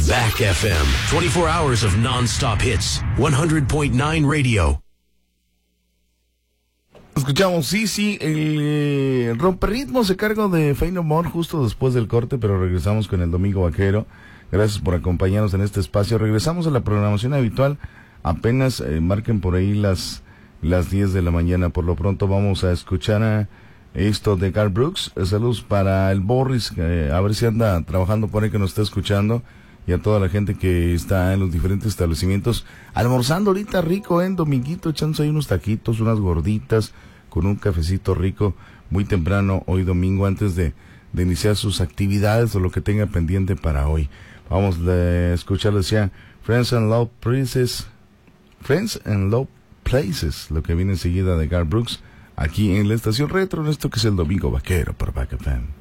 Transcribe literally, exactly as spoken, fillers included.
Back F M, twenty-four hours of non-stop hits, one hundred point nine Radio. Escuchamos, sí, sí, el eh, romperritmo se cargó de Faith No More justo después del corte, pero regresamos con el Domingo Vaquero. Gracias por acompañarnos en este espacio. Regresamos a la programación habitual. Apenas eh, marquen por ahí las, las diez de la mañana. Por lo pronto vamos a escuchar a esto de Garth Brooks. Saludos para el Boris, eh, a ver si anda trabajando por ahí, que nos está escuchando. Y a toda la gente que está en los diferentes establecimientos, almorzando ahorita rico, ¿eh? Dominguito, echándose ahí unos taquitos, unas gorditas, con un cafecito rico, muy temprano, hoy domingo, antes de, de iniciar sus actividades o lo que tenga pendiente para hoy. Vamos a escuchar, decía, Friends and Low Places, Friends and Low Places, lo que viene enseguida de Garth Brooks, aquí en la estación retro, en esto que es el Domingo Vaquero por Back F M.